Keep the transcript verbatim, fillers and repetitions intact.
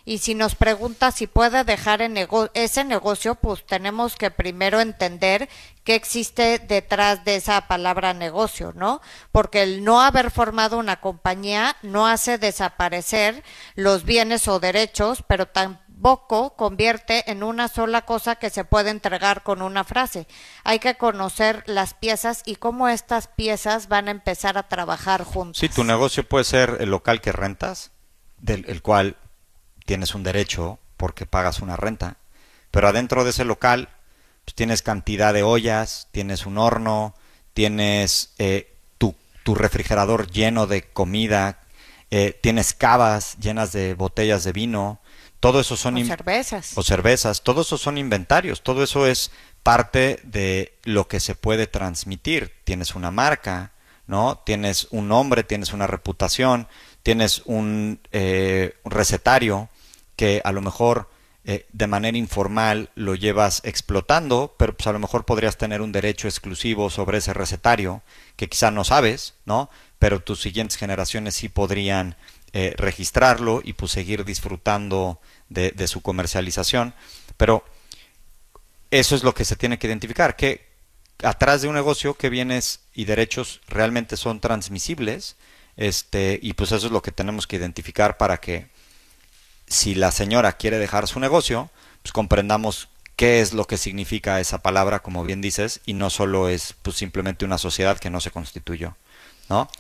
Y si nos pregunta si puede dejar en nego ese negocio, pues tenemos que primero entender qué existe detrás de esa palabra negocio, ¿no? Porque el no haber formado una compañía no hace desaparecer los bienes o derechos, pero tampoco convierte en una sola cosa que se puede entregar con una frase. Hay que conocer las piezas y cómo estas piezas van a empezar a trabajar Sí, tu juntas. negocio puede ser el local que rentas, del el cual tienes un derecho porque pagas una renta, pero adentro de ese local pues, tienes cantidad de ollas, tienes un horno, tienes eh, tu, tu refrigerador lleno de comida, eh, tienes cavas llenas de botellas de vino, todo eso son O in- cervezas. o cervezas, todo eso son inventarios, todo eso es parte de lo que se puede transmitir. Tienes una marca, ¿no? Tienes un nombre, tienes una reputación, tienes un, eh, un recetario que a lo mejor eh, de manera informal lo llevas explotando, pero pues a lo mejor podrías tener un derecho exclusivo sobre ese recetario que quizá no sabes, ¿no? Pero tus siguientes generaciones sí podrían eh, registrarlo y pues seguir disfrutando de, de su comercialización. Pero eso es lo que se tiene que identificar, que atrás de un negocio que bienes y derechos realmente son transmisibles, este, y pues eso es lo que tenemos que identificar para que si la señora quiere dejar su negocio, pues comprendamos qué es lo que significa esa palabra, como bien dices, y no solo es pues simplemente una sociedad que no se constituyó, ¿no?